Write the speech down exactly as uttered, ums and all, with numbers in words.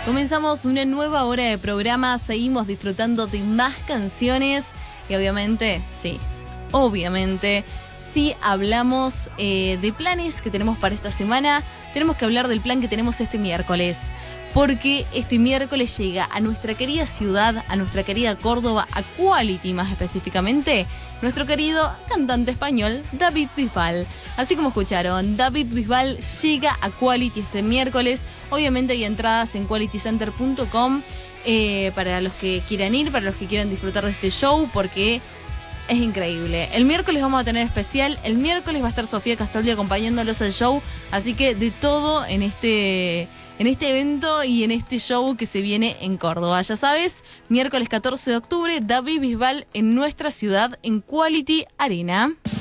Comenzamos una nueva hora de programa, seguimos disfrutando de más canciones y obviamente, sí, obviamente, si hablamos eh, de planes que tenemos para esta semana, tenemos que hablar del plan que tenemos este miércoles. Porque este miércoles llega a nuestra querida ciudad, a nuestra querida Córdoba, a Quality más específicamente, nuestro querido cantante español David Bisbal. Así como escucharon, David Bisbal llega a Quality este miércoles. Obviamente hay entradas en quality center punto com eh, para los que quieran ir, para los que quieran disfrutar de este show, porque es increíble. El miércoles vamos a tener especial. El miércoles va a estar Sofía Castoldi acompañándolos al show. Así que de todo en este, en este evento y en este show que se viene en Córdoba. Ya sabes, miércoles catorce de octubre, David Bisbal en nuestra ciudad, en Quality Arena.